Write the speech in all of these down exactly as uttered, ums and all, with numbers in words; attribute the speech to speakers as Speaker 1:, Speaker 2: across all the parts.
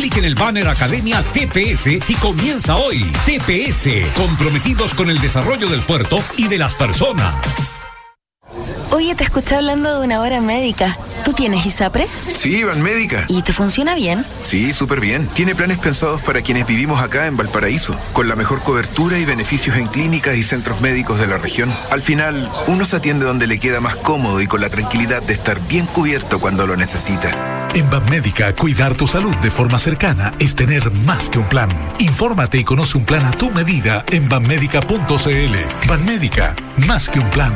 Speaker 1: Clic en el banner Academia T P S y comienza hoy. T P S, comprometidos con el desarrollo del puerto y de las personas.
Speaker 2: Oye, te escuché hablando de una hora médica. ¿Tú tienes ISAPRE?
Speaker 3: Sí, Banmédica.
Speaker 2: ¿Y te funciona bien?
Speaker 3: Sí, súper bien. Tiene planes pensados para quienes vivimos acá en Valparaíso, con la mejor cobertura y beneficios en clínicas y centros médicos de la región. Al final, uno se atiende donde le queda más cómodo y con la tranquilidad de estar bien cubierto cuando lo necesita.
Speaker 4: En Banmédica, cuidar tu salud de forma cercana es tener más que un plan. Infórmate y conoce un plan a tu medida en banmédica punto c l. Banmédica, más que un plan.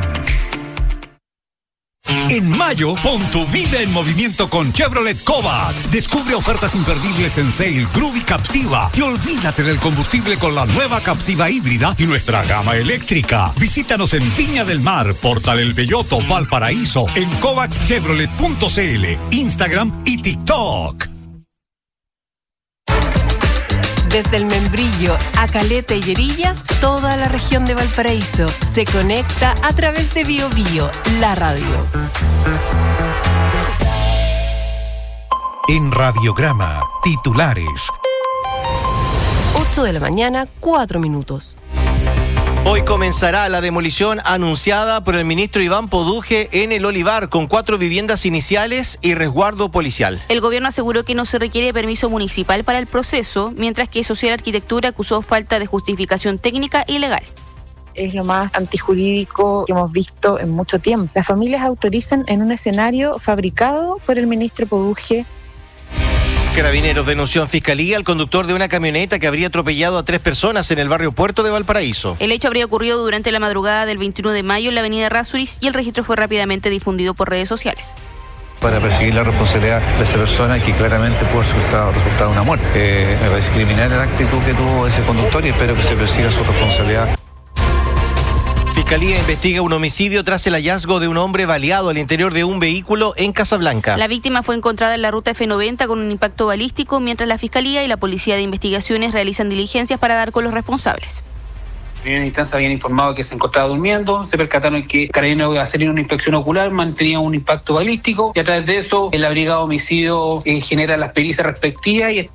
Speaker 1: En mayo, pon tu vida en movimiento con Chevrolet Kovacs. Descubre ofertas imperdibles en Sail, Groove y Captiva. Y olvídate del combustible con la nueva Captiva híbrida y nuestra gama eléctrica. Visítanos en Viña del Mar, Portal El Belloto, Valparaíso, en kovacs chevrolet punto c l, Instagram y TikTok.
Speaker 5: Desde el Membrillo a Caleta y Herillas, toda la región de Valparaíso se conecta a través de Bio Bio, la radio.
Speaker 4: En Radiograma, titulares.
Speaker 5: ocho de la mañana, cuatro minutos.
Speaker 6: Hoy comenzará la demolición anunciada por el ministro Iván Poduje en El Olivar, con cuatro viviendas iniciales y resguardo policial.
Speaker 7: El gobierno aseguró que no se requiere permiso municipal para el proceso, mientras que Social Arquitectura acusó falta de justificación técnica y legal.
Speaker 8: Es lo más antijurídico que hemos visto en mucho tiempo. Las familias autorizan en un escenario fabricado por el ministro Poduje.
Speaker 6: Carabineros denunció en Fiscalía al conductor de una camioneta que habría atropellado a tres personas en el barrio Puerto de Valparaíso.
Speaker 7: El hecho habría ocurrido durante la madrugada del veintiuno de mayo en la avenida Errázuriz y el registro fue rápidamente difundido por redes sociales.
Speaker 9: Para perseguir la responsabilidad de esa persona que claramente pudo resultar resultado una muerte. Eh, me parece criminal la actitud que tuvo ese conductor y espero que se persiga su responsabilidad.
Speaker 6: Fiscalía investiga un homicidio tras el hallazgo de un hombre baleado al interior de un vehículo en Casablanca.
Speaker 7: La víctima fue encontrada en la ruta F noventa con un impacto balístico, mientras la Fiscalía y la Policía de Investigaciones realizan diligencias para dar con los responsables.
Speaker 10: En primera instancia habían informado que se encontraba durmiendo, se percataron que Carabineros iba a hacer una inspección ocular, mantenía un impacto balístico y a través de eso la Brigada de Homicidio eh, genera las pericias respectivas y...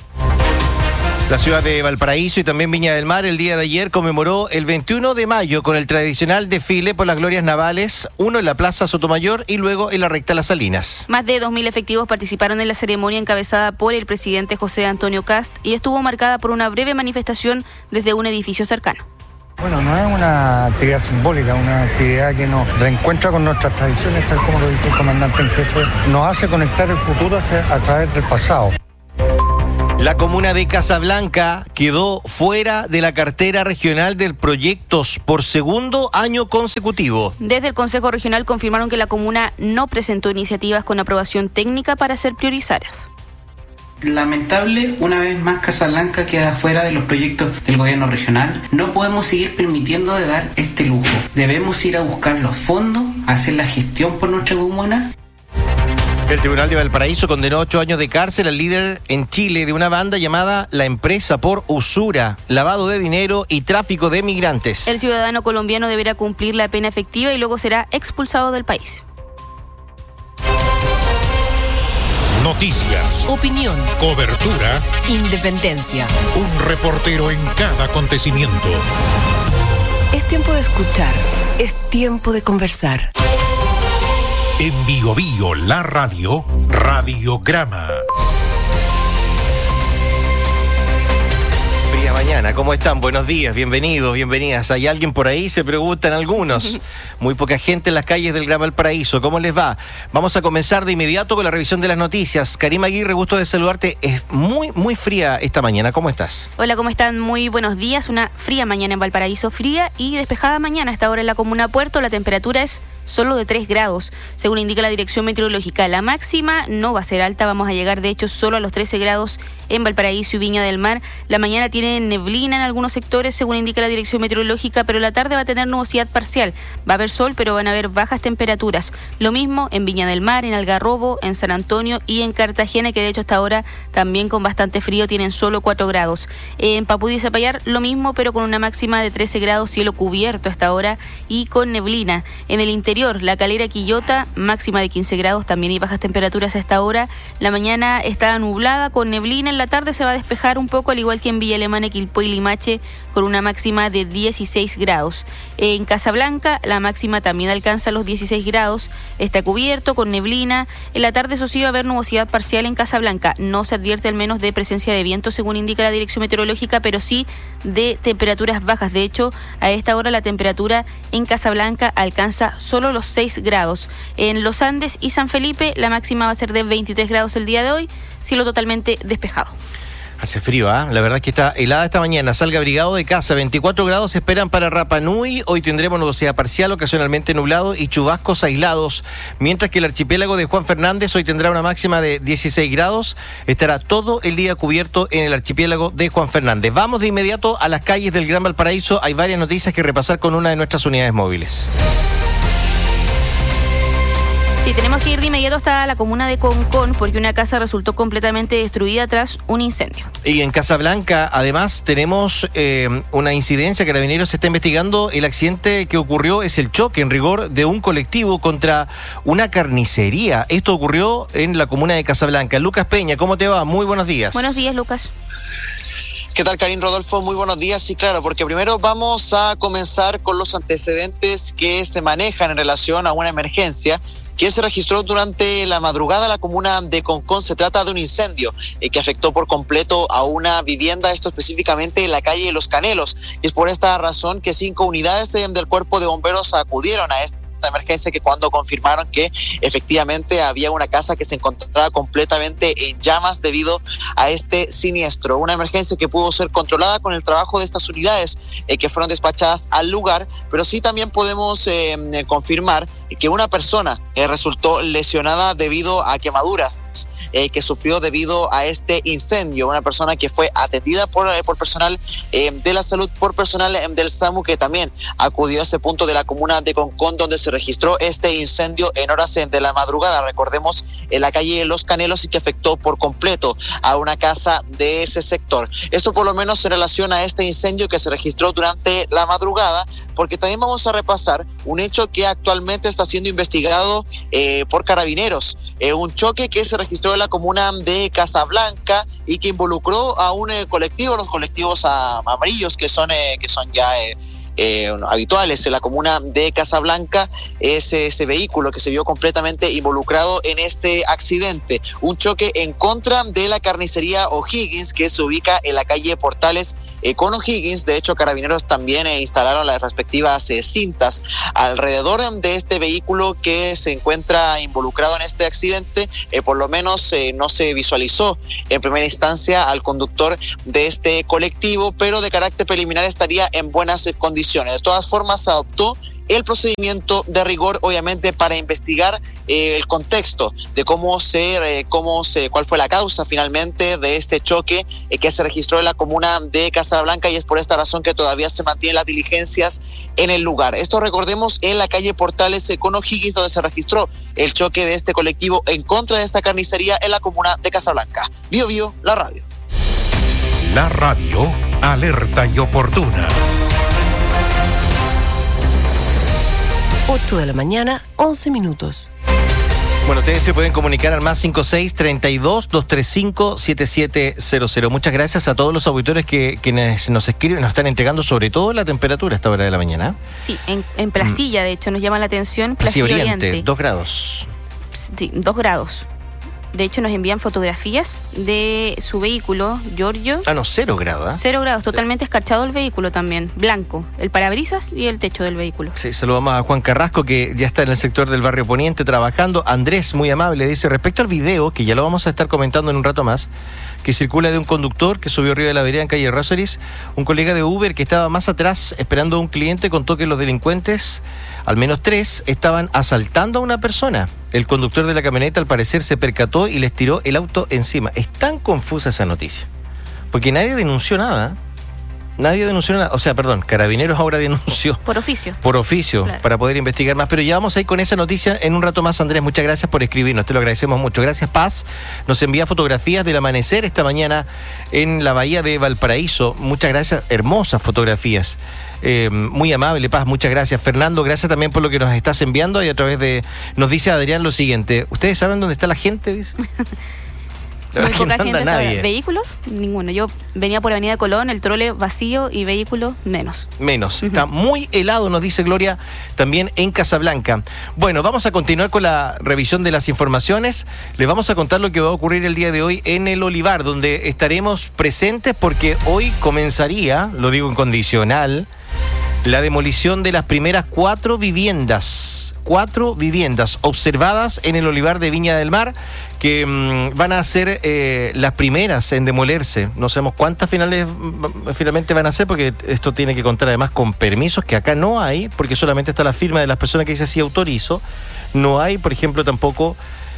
Speaker 6: La ciudad de Valparaíso y también Viña del Mar el día de ayer conmemoró el veintiuno de mayo con el tradicional desfile por las glorias navales, uno en la Plaza Sotomayor y luego en la Recta Las Salinas.
Speaker 7: Más de dos mil efectivos participaron en la ceremonia encabezada por el presidente José Antonio Kast y estuvo marcada por una breve manifestación desde un edificio cercano.
Speaker 11: Bueno, no es una actividad simbólica, una actividad que nos reencuentra con nuestras tradiciones, tal como lo dijo el comandante en jefe, nos hace conectar el futuro hacia, a través del pasado.
Speaker 6: La comuna de Casablanca quedó fuera de la cartera regional del Proyectos por segundo año consecutivo.
Speaker 7: Desde el Consejo Regional confirmaron que la comuna no presentó iniciativas con aprobación técnica para ser priorizadas.
Speaker 12: Lamentable, una vez más Casablanca queda fuera de los proyectos del gobierno regional. No podemos seguir permitiendo de dar este lujo. Debemos ir a buscar los fondos, hacer la gestión por nuestra comuna.
Speaker 6: El Tribunal de Valparaíso condenó ocho años de cárcel al líder en Chile de una banda llamada La Empresa por usura, lavado de dinero y tráfico de migrantes.
Speaker 7: El ciudadano colombiano deberá cumplir la pena efectiva y luego será expulsado del país.
Speaker 4: Noticias,
Speaker 5: Opinión,
Speaker 4: cobertura,
Speaker 5: independencia.
Speaker 4: un reportero en cada acontecimiento.
Speaker 5: Es tiempo de escuchar, es tiempo de conversar.
Speaker 4: En Bio Bio, la radio, Radiograma.
Speaker 6: Fría mañana, ¿cómo están? Buenos días, bienvenidos, bienvenidas. ¿Hay alguien por ahí? Se preguntan algunos. Muy poca gente en las calles del Gran Valparaíso. ¿Cómo les va? Vamos a comenzar de inmediato con la revisión de las noticias. Karima Aguirre, gusto de saludarte. Es muy, muy fría esta mañana. ¿Cómo estás?
Speaker 7: Hola, ¿cómo están? Muy buenos días. Una fría mañana en Valparaíso, fría y despejada mañana. A esta hora en la comuna Puerto la temperatura es solo de tres grados, según indica la Dirección Meteorológica. La máxima no va a ser alta, vamos a llegar de hecho solo a los trece grados en Valparaíso y Viña del Mar. La mañana tiene neblina en algunos sectores, según indica la Dirección Meteorológica, pero la tarde va a tener nubosidad parcial. Va a haber sol, pero van a haber bajas temperaturas. Lo mismo en Viña del Mar, en Algarrobo, en San Antonio y en Cartagena, que de hecho hasta ahora también con bastante frío, tienen solo cuatro grados. En Papudí y Zapallar lo mismo, pero con una máxima de trece grados, cielo cubierto hasta ahora y con neblina. En el interior interior, La Calera, Quillota, máxima de quince grados, también hay bajas temperaturas a esta hora. La mañana está nublada con neblina, en la tarde se va a despejar un poco, al igual que en Villa Alemana, Quilpué y Limache, con una máxima de dieciséis grados. En Casablanca, la máxima también alcanza los dieciséis grados, está cubierto con neblina. En la tarde, eso sí, va a haber nubosidad parcial en Casablanca. No se advierte al menos de presencia de viento, según indica la Dirección Meteorológica, pero sí de temperaturas bajas. De hecho, a esta hora la temperatura en Casablanca alcanza solo los seis grados. En Los Andes y San Felipe, la máxima va a ser de veintitrés grados el día de hoy, cielo totalmente despejado.
Speaker 6: Hace frío, ¿ah? ¿eh? La verdad es que está helada esta mañana. Salga abrigado de casa. veinticuatro grados se esperan para Rapa Nui. Hoy tendremos nubosidad parcial, ocasionalmente nublado y chubascos aislados. Mientras que el archipiélago de Juan Fernández hoy tendrá una máxima de dieciséis grados. Estará todo el día cubierto en el archipiélago de Juan Fernández. Vamos de inmediato a las calles del Gran Valparaíso. Hay varias noticias que repasar con una de nuestras unidades móviles.
Speaker 7: Sí, tenemos que ir de inmediato hasta la comuna de Concón porque una casa resultó completamente destruida tras un incendio.
Speaker 6: Y en Casablanca, además, tenemos eh, una incidencia. Carabineros está investigando el accidente que ocurrió, es el choque en rigor de un colectivo contra una carnicería. Esto ocurrió en la comuna de Casablanca. Lucas Peña, ¿cómo te va? Muy buenos días.
Speaker 7: Buenos días, Lucas.
Speaker 13: ¿Qué tal, Karin, Rodolfo? Muy buenos días. Sí, claro, porque primero vamos a comenzar con los antecedentes que se manejan en relación a una emergencia que se registró durante la madrugada en la comuna de Concón. Se trata de un incendio eh, que afectó por completo a una vivienda, esto específicamente en la calle Los Canelos. Y es por esta razón que cinco unidades eh, del cuerpo de bomberos acudieron a esta emergencia, que cuando confirmaron que efectivamente había una casa que se encontraba completamente en llamas debido a este siniestro. Una emergencia que pudo ser controlada con el trabajo de estas unidades eh, que fueron despachadas al lugar, pero sí también podemos eh, confirmar que una persona eh, resultó lesionada debido a quemaduras Eh, que sufrió debido a este incendio. Una persona que fue atendida por, eh, por personal eh, de la salud, por personal eh, del SAMU, que también acudió a ese punto de la comuna de Concón donde se registró este incendio en horas eh, de la madrugada. Recordemos, en la calle Los Canelos, y que afectó por completo a una casa de ese sector. Esto por lo menos en relación a este incendio que se registró durante la madrugada, porque también vamos a repasar un hecho que actualmente está siendo investigado eh, por Carabineros. Eh, un choque que se registró en la comuna de Casablanca y que involucró a un eh, colectivo, los colectivos a, amarillos que son, eh, que son ya eh, eh, habituales en la comuna de Casablanca. Es ese vehículo que se vio completamente involucrado en este accidente. Un choque en contra de la carnicería O'Higgins, que se ubica en la calle Portales Eh, con O'Higgins. De hecho, Carabineros también eh, instalaron las respectivas eh, cintas alrededor de este vehículo que se encuentra involucrado en este accidente. Eh, por lo menos eh, no se visualizó en primera instancia al conductor de este colectivo, pero de carácter preliminar estaría en buenas eh, condiciones. De todas formas, se adoptó el procedimiento de rigor, obviamente, para investigar eh, el contexto de cómo se, eh, cómo se, cuál fue la causa finalmente de este choque eh, que se registró en la comuna de Casablanca, y es por esta razón que todavía se mantienen las diligencias en el lugar. Esto, recordemos, en la calle Portales eh, con O'Higgins, donde se registró el choque de este colectivo en contra de esta carnicería en la comuna de Casablanca. Bio Bio, la radio.
Speaker 4: La radio, alerta y oportuna.
Speaker 5: ocho de la mañana, once minutos.
Speaker 6: Bueno, ustedes se pueden comunicar al más cinco seis, treinta y dos, doscientos treinta y cinco, setenta y siete cero cero. Muchas gracias a todos los auditores que, que nos escriben, nos están entregando sobre todo la temperatura a esta hora de la mañana.
Speaker 7: Sí, en, en Placilla, mm. de hecho, nos llama la atención. Placilla
Speaker 6: Placilla Oriente,
Speaker 7: Oriente,
Speaker 6: dos grados.
Speaker 7: Sí, dos grados. De hecho, nos envían fotografías de su vehículo, Giorgio.
Speaker 6: Ah, no, cero grados. ¿eh?
Speaker 7: Cero grados, totalmente escarchado el vehículo también, blanco. El parabrisas y el techo del vehículo.
Speaker 6: Sí, saludamos a Juan Carrasco, que ya está en el sector del barrio Poniente trabajando. Andrés, muy amable, dice, respecto al video, que ya lo vamos a estar comentando en un rato más, que circula de un conductor que subió arriba de la vereda en calle Róceres, un colega de Uber que estaba más atrás esperando a un cliente, contó que los delincuentes, al menos tres, estaban asaltando a una persona. El conductor de la camioneta al parecer se percató y les tiró el auto encima. Es tan confusa esa noticia, porque nadie denunció nada. Nadie denunció nada, o sea, perdón, Carabineros ahora denunció.
Speaker 7: Por oficio.
Speaker 6: Por oficio, claro, para poder investigar más. Pero ya vamos a ir con esa noticia en un rato más, Andrés. Muchas gracias por escribirnos, te lo agradecemos mucho. Gracias, Paz. Nos envía fotografías del amanecer esta mañana en la bahía de Valparaíso. Muchas gracias, hermosas fotografías. Eh, muy amable, Paz, muchas gracias. Fernando, gracias también por lo que nos estás enviando y a través de... Nos dice Adrián lo siguiente, ¿ustedes saben dónde está la gente? Dice.
Speaker 7: Muy poca
Speaker 6: no
Speaker 7: gente.
Speaker 6: nadie.
Speaker 7: ¿Vehículos? Ninguno. Yo venía por Avenida Colón, el trole vacío y vehículos menos.
Speaker 6: Menos.
Speaker 7: Uh-huh.
Speaker 6: Está muy helado, nos dice Gloria, también en Casablanca. Bueno, vamos a continuar con la revisión de las informaciones. Les vamos a contar lo que va a ocurrir el día de hoy en el Olivar, donde estaremos presentes porque hoy comenzaría, lo digo en condicional, la demolición de las primeras cuatro viviendas. Cuatro viviendas observadas en el Olivar de Viña del Mar que mmm, van a ser eh, las primeras en demolerse. No sabemos cuántas finales finalmente van a ser porque esto tiene que contar además con permisos que acá no hay porque solamente está la firma de las personas que dice así autorizo. No hay, por ejemplo, tampoco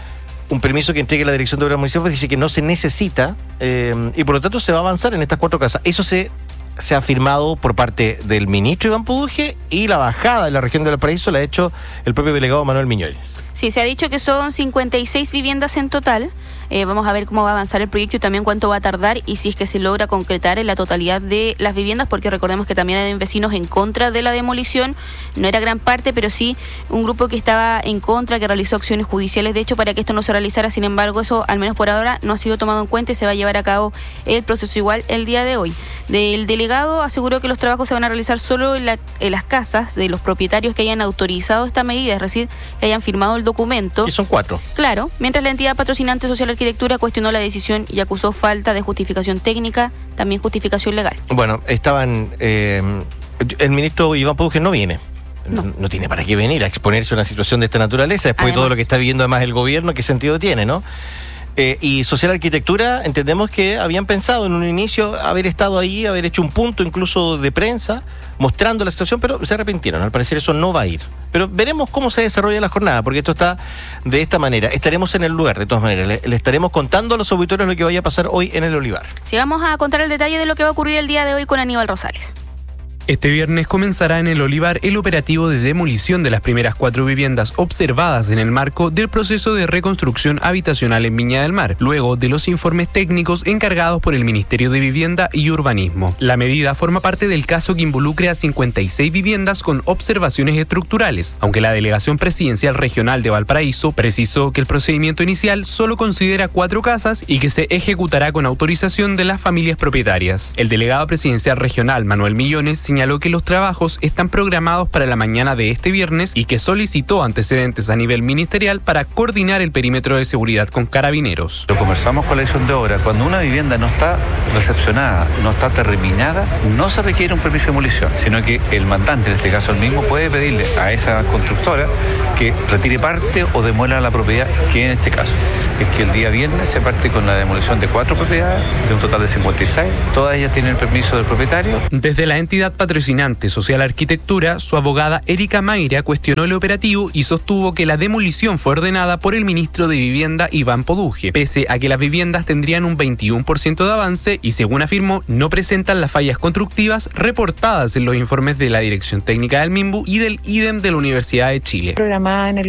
Speaker 6: un permiso que entregue la Dirección de Obras Municipales, dice que no se necesita eh, y por lo tanto se va a avanzar en estas cuatro casas. Eso se... se ha firmado por parte del ministro Iván Poduje y la bajada de la región de Valparaíso la ha hecho el propio delegado Manuel Miñones.
Speaker 7: Sí, se ha dicho que son cincuenta y seis viviendas en total. Eh, vamos a ver cómo va a avanzar el proyecto y también cuánto va a tardar y si es que se logra concretar en la totalidad de las viviendas, porque recordemos que también hay vecinos en contra de la demolición. No era gran parte, pero sí un grupo que estaba en contra, que realizó acciones judiciales, de hecho, para que esto no se realizara. Sin embargo, eso, al menos por ahora, no ha sido tomado en cuenta y se va a llevar a cabo el proceso igual el día de hoy. El delegado aseguró que los trabajos se van a realizar solo en, la, en las casas de los propietarios que hayan autorizado esta medida, es decir, que hayan firmado el documento.
Speaker 6: Y son cuatro.
Speaker 7: Claro, mientras la entidad patrocinante Social Arquitectura cuestionó la decisión y acusó falta de justificación técnica, también justificación legal.
Speaker 6: Bueno, estaban... Eh, el ministro Iván Poduje no viene. No. no tiene para qué venir a exponerse a una situación de esta naturaleza, después además, de todo lo que está viviendo además el gobierno, ¿qué sentido tiene, no? Eh, y Social Arquitectura, entendemos que habían pensado en un inicio haber estado ahí, haber hecho un punto incluso de prensa, mostrando la situación, pero se arrepintieron. Al parecer eso no va a ir. Pero veremos cómo se desarrolla la jornada, porque esto está de esta manera. Estaremos en el lugar, de todas maneras. Le, le estaremos contando a los auditores lo que vaya a pasar hoy en el Olivar.
Speaker 7: Sí, vamos a contar el detalle de lo que va a ocurrir el día de hoy con Aníbal Rosales.
Speaker 14: Este viernes comenzará en el Olivar el operativo de demolición de las primeras cuatro viviendas observadas en el marco del proceso de reconstrucción habitacional en Viña del Mar, luego de los informes técnicos encargados por el Ministerio de Vivienda y Urbanismo. La medida forma parte del caso que involucra a cincuenta y seis viviendas con observaciones estructurales, aunque la Delegación Presidencial Regional de Valparaíso precisó que el procedimiento inicial solo considera cuatro casas y que se ejecutará con autorización de las familias propietarias. El delegado presidencial regional, Manuel Miñones, señaló que los trabajos están programados para la mañana de este viernes y que solicitó antecedentes a nivel ministerial para coordinar el perímetro de seguridad con carabineros.
Speaker 9: Lo conversamos con la dirección de obra. Cuando una vivienda no está recepcionada, no está terminada, no se requiere un permiso de demolición, sino que el mandante, en este caso el mismo, puede pedirle a esa constructora que retire parte o demuela la propiedad, que en este caso es que el día viernes se parte con la demolición de cuatro propiedades, de un total de cincuenta y seis. Todas ellas tienen el permiso del propietario.
Speaker 14: Desde la entidad patrocinante Social Arquitectura, su abogada Erika Mayra cuestionó el operativo y sostuvo que la demolición fue ordenada por el ministro de Vivienda Iván Poduje, pese a que las viviendas tendrían un veintiuno por ciento de avance y, según afirmó, no presentan las fallas constructivas reportadas en los informes de la Dirección Técnica del MIMBU y del I D E M de la Universidad de Chile.
Speaker 8: Programada en el